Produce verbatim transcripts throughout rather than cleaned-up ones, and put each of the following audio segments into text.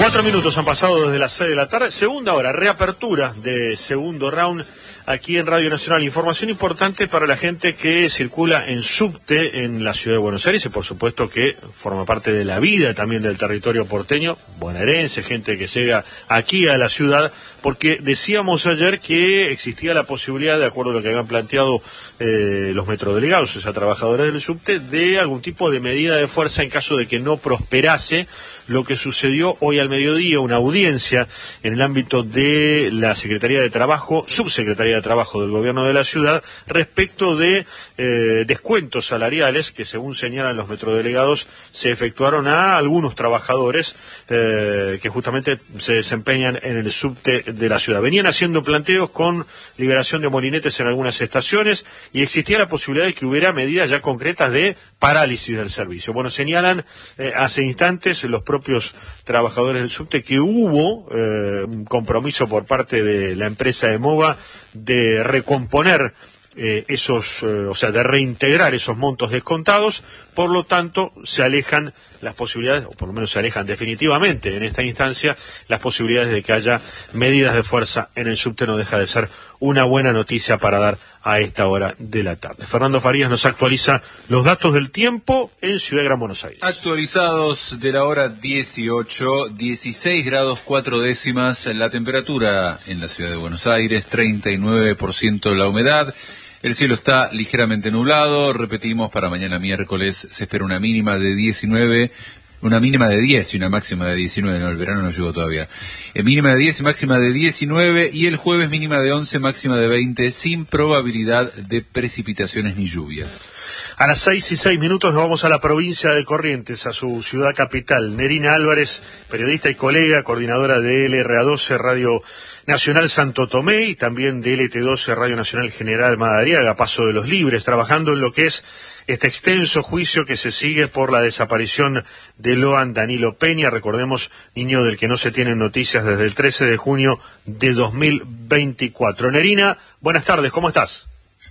Cuatro minutos han pasado desde las seis de la tarde. Segunda hora, reapertura de segundo round aquí en Radio Nacional. Información importante para la gente que circula en subte en la ciudad de Buenos Aires y por supuesto que forma parte de la vida también del territorio porteño, bonaerense, gente que llega aquí a la ciudad, porque decíamos ayer que existía la posibilidad, de acuerdo a lo que habían planteado eh, los metrodelegados, o sea, trabajadores del subte, de algún tipo de medida de fuerza en caso de que no prosperase lo que sucedió hoy al mediodía, una audiencia en el ámbito de la Secretaría de Trabajo, Subsecretaría de Trabajo del Gobierno de la Ciudad, respecto de eh, descuentos salariales que, según señalan los metrodelegados, se efectuaron a algunos trabajadores eh, que justamente se desempeñan en el subte de la ciudad. Venían haciendo planteos con liberación de molinetes en algunas estaciones y existía la posibilidad de que hubiera medidas ya concretas de parálisis del servicio. Bueno, señalan eh, hace instantes los propios trabajadores del subte que hubo eh, un compromiso por parte de la empresa EMOVA de recomponer eh, esos, eh, o sea, de reintegrar esos montos descontados, por lo tanto se alejan las posibilidades, o por lo menos se alejan definitivamente en esta instancia, las posibilidades de que haya medidas de fuerza en el subte. No deja de ser una buena noticia para dar a esta hora de la tarde. Fernando Farías nos actualiza los datos del tiempo en Ciudad Gran Buenos Aires. Actualizados de la hora dieciocho, dieciséis grados cuatro décimas la temperatura en la Ciudad de Buenos Aires, treinta y nueve por ciento la humedad. El cielo está ligeramente nublado, repetimos, para mañana miércoles se espera una mínima de diecinueve, una mínima de diez y una máxima de diecinueve, no, el verano no llegó todavía. Eh, mínima de diez y máxima de diecinueve, y el jueves mínima de once, máxima de veinte, sin probabilidad de precipitaciones ni lluvias. A las seis y seis minutos nos vamos a la provincia de Corrientes, a su ciudad capital. Nerina Álvarez, periodista y colega, coordinadora de L R A doce, Radio Nacional Santo Tomé, y también de L T doce, Radio Nacional General Madariaga, Paso de los Libres, trabajando en lo que es este extenso juicio que se sigue por la desaparición de Loan Danilo Peña, recordemos, niño del que no se tienen noticias desde el trece de junio de dos mil veinticuatro. Nerina, buenas tardes, ¿cómo estás?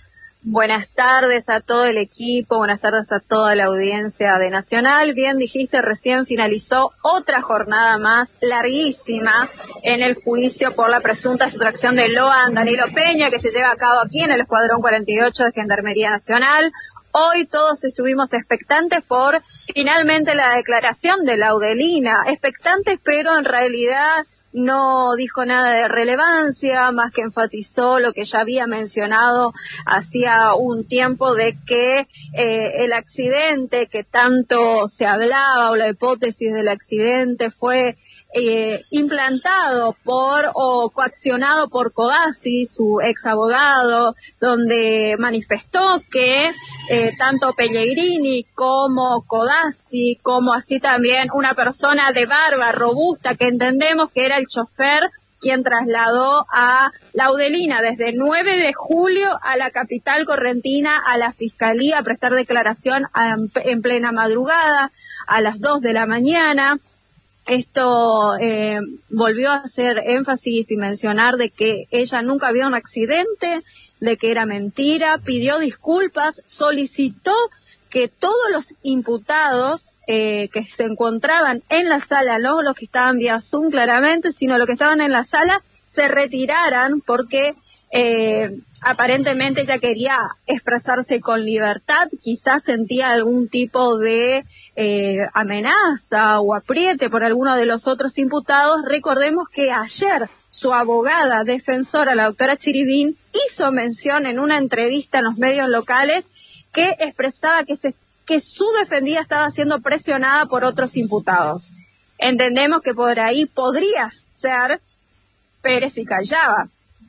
Buenas tardes a todo el equipo, buenas tardes a toda la audiencia de Nacional. Bien dijiste, recién finalizó otra jornada más larguísima en el juicio por la presunta sustracción de Loan Danilo Peña, que se lleva a cabo aquí en el Escuadrón cuarenta y ocho de Gendarmería Nacional. Hoy todos estuvimos expectantes por finalmente la declaración de Laudelina, expectantes, pero en realidad no dijo nada de relevancia, más que enfatizó lo que ya había mencionado hacía un tiempo, de que eh, el accidente que tanto se hablaba, o la hipótesis del accidente, fue eh, implantado por o coaccionado por Codazzi, su ex abogado, donde manifestó que eh, tanto Pellegrini como Codazzi, como así también una persona de barba robusta, que entendemos que era el chofer quien trasladó a Laudelina desde el nueve de julio a la capital correntina, a la Fiscalía, a prestar declaración en plena madrugada, a las dos de la mañana. Esto eh, volvió a hacer énfasis y mencionar de que ella nunca había un accidente, de que era mentira, pidió disculpas, solicitó que todos los imputados eh, que se encontraban en la sala, no los que estaban vía Zoom claramente, sino los que estaban en la sala, se retiraran porque eh, aparentemente ella quería expresarse con libertad, quizás sentía algún tipo de eh, amenaza o apriete por alguno de los otros imputados. Recordemos que ayer su abogada defensora, la doctora Chiribín, hizo mención en una entrevista en los medios locales que expresaba que, se, que su defendida estaba siendo presionada por otros imputados. Entendemos que por ahí podría ser Pérez y Callava.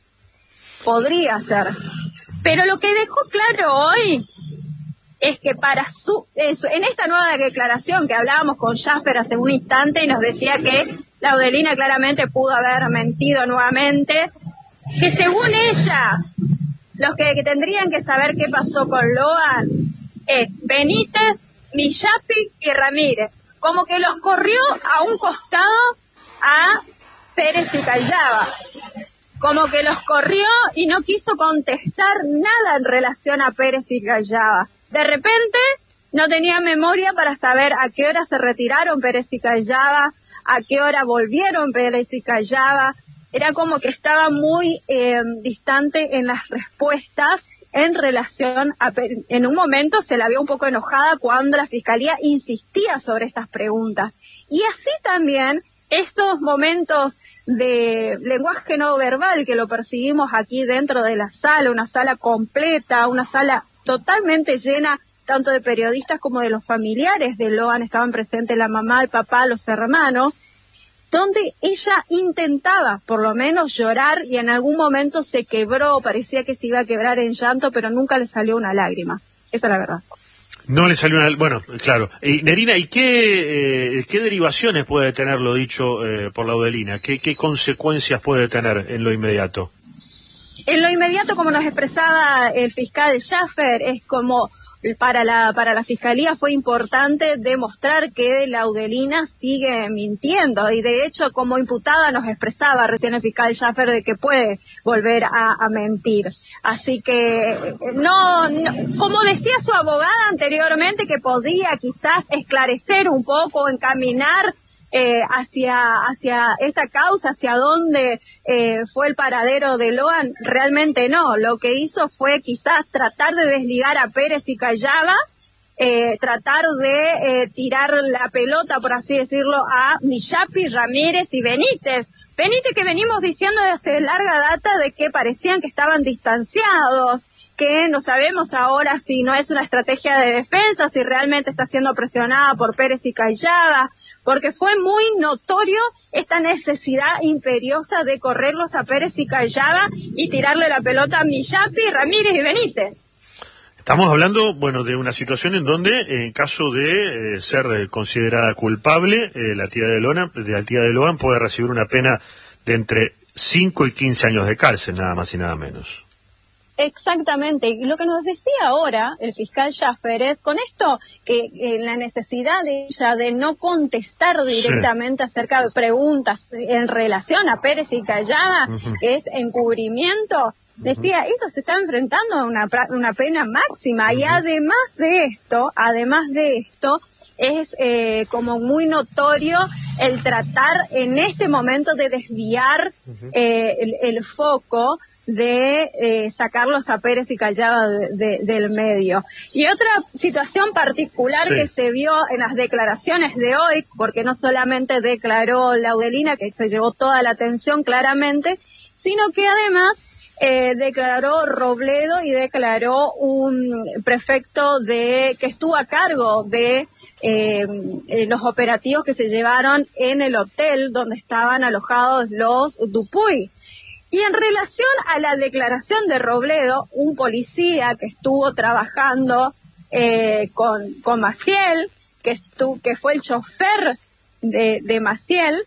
Podría ser. Pero lo que dejó claro hoy es que para su, eso, en esta nueva declaración que hablábamos con Jasper hace un instante y nos decía que Laudelina claramente pudo haber mentido nuevamente, que según ella, los que, que tendrían que saber qué pasó con Loan es Benítez, Millapi y Ramírez. Como que los corrió a un costado a Pérez y Callava. Como que los corrió y no quiso contestar nada en relación a Pérez y Callava. De repente no tenía memoria para saber a qué hora se retiraron Pérez y Callava, a qué hora volvieron Pérez y Callava. Era como que estaba muy eh, distante en las respuestas en relación a... En un momento se la vio un poco enojada cuando la Fiscalía insistía sobre estas preguntas. Y así también estos momentos de lenguaje no verbal que lo percibimos aquí dentro de la sala, una sala completa, una sala totalmente llena tanto de periodistas como de los familiares de Loan, estaban presentes la mamá, el papá, los hermanos, donde ella intentaba por lo menos llorar y en algún momento se quebró, parecía que se iba a quebrar en llanto, pero nunca le salió una lágrima. Esa es la verdad. No le salió una... Bueno, claro. Y Nerina, ¿y qué, eh, qué derivaciones puede tener lo dicho eh, por Laudelina? ¿Qué, ¿Qué consecuencias puede tener en lo inmediato? En lo inmediato, como nos expresaba el fiscal Schaffer, es como... Para la para la Fiscalía fue importante demostrar que Laudelina sigue mintiendo y de hecho como imputada nos expresaba recién el fiscal Schaffer de que puede volver a, a mentir. Así que no, no, como decía su abogada anteriormente, que podía quizás esclarecer un poco, encaminar Eh, hacia hacia esta causa, hacia dónde eh, fue el paradero de Loan, realmente no. Lo que hizo fue quizás tratar de desligar a Pérez y Callava, eh, tratar de eh, tirar la pelota, por así decirlo, a Millapi, Ramírez y Benítez. Benítez, que venimos diciendo desde hace larga data de que parecían que estaban distanciados, que no sabemos ahora si no es una estrategia de defensa o si realmente está siendo presionada por Pérez y Callava, porque fue muy notorio esta necesidad imperiosa de correrlos a Pérez y Callava y tirarle la pelota a Millapi, Ramírez y Benítez. Estamos hablando, bueno, de una situación en donde, en caso de eh, ser eh, considerada culpable, eh, la tía de Loan, de la tía de Loan puede recibir una pena de entre cinco y quince años de cárcel, nada más y nada menos. Exactamente, y lo que nos decía ahora el fiscal Schaffer es con esto que eh, la necesidad de ella de no contestar directamente sí. acerca de preguntas en relación a Pérez y Callava, uh-huh. que es encubrimiento, decía, uh-huh. eso se está enfrentando a una, una pena máxima, uh-huh. y además de esto, además de esto, es eh, como muy notorio el tratar en este momento de desviar uh-huh. eh, el, el foco de eh, sacarlos a Pérez y Callava de, de, del medio. Y otra situación particular sí. que se vio en las declaraciones de hoy, porque no solamente declaró Laudelina, que se llevó toda la atención claramente, sino que además eh, declaró Robledo y declaró un prefecto de que estuvo a cargo de eh, los operativos que se llevaron en el hotel donde estaban alojados los Dupuy. Y en relación a la declaración de Robledo, un policía que estuvo trabajando eh, con, con Maciel, que, estu, que fue el chofer de, de Maciel.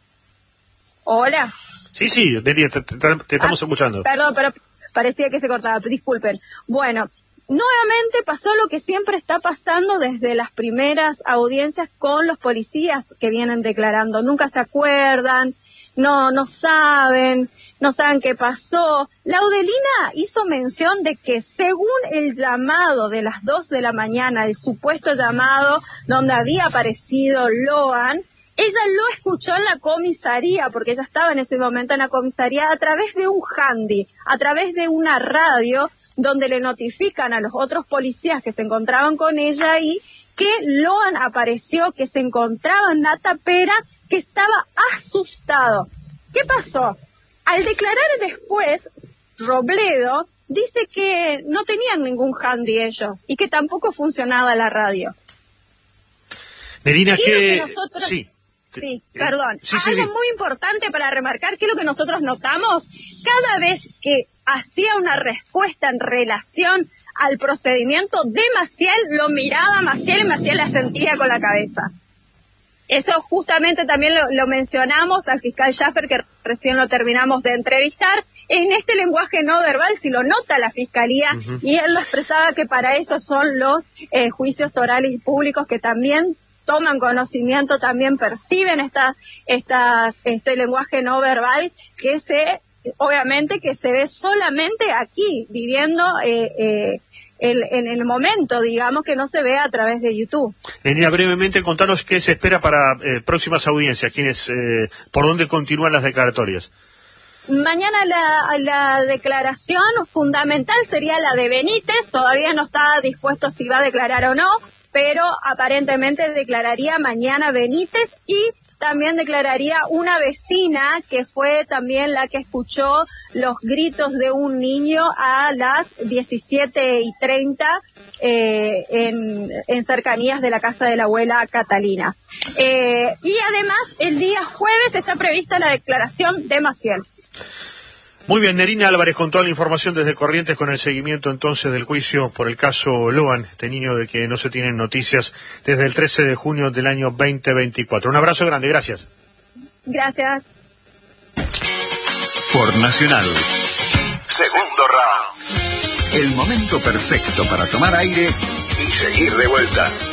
Hola. Sí, sí, te, te, te estamos ah, escuchando. Perdón, pero parecía que se cortaba, disculpen. Bueno, nuevamente pasó lo que siempre está pasando desde las primeras audiencias con los policías que vienen declarando. Nunca se acuerdan, no, no saben... no saben qué pasó. Laudelina hizo mención de que según el llamado de las dos de la mañana, el supuesto llamado donde había aparecido Loan, ella lo escuchó en la comisaría, porque ella estaba en ese momento en la comisaría, a través de un handy, a través de una radio, donde le notifican a los otros policías que se encontraban con ella ahí, que Loan apareció, que se encontraba en la tapera, que estaba asustado. ¿Qué pasó? Al declarar después, Robledo dice que no tenían ningún handy ellos y que tampoco funcionaba la radio. Nerina, que... que nosotros... sí. Sí, eh, perdón. Sí, sí, Algo sí. muy importante para remarcar, que es lo que nosotros notamos, cada vez que hacía una respuesta en relación al procedimiento de Maciel, lo miraba a Maciel y Maciel la sentía con la cabeza. Eso justamente también lo, lo mencionamos al fiscal Schaffer, que recién lo terminamos de entrevistar. En este lenguaje no verbal, si lo nota la fiscalía, uh-huh. y él lo expresaba que para eso son los eh, juicios orales y públicos, que también toman conocimiento, también perciben esta, estas, este lenguaje no verbal, que se, obviamente que se ve solamente aquí, viviendo eh, eh, el, en el momento, digamos, que no se vea a través de YouTube. Nenina, brevemente contanos qué se espera para eh, próximas audiencias, quiénes, eh, por dónde continúan las declaratorias. Mañana la, la declaración fundamental sería la de Benítez, todavía no está dispuesto si va a declarar o no, pero aparentemente declararía mañana Benítez y también declararía una vecina que fue también la que escuchó los gritos de un niño a las diecisiete y treinta eh, en, en cercanías de la casa de la abuela Catalina. Eh, y además el día jueves está prevista la declaración de Maciel. Muy bien, Nerina Álvarez con toda la información desde Corrientes con el seguimiento entonces del juicio por el caso Loan, este niño de que no se tienen noticias desde el trece de junio del año veinte veinticuatro. Un abrazo grande, gracias. Gracias. Por Nacional. Segundo round. El momento perfecto para tomar aire y seguir de vuelta.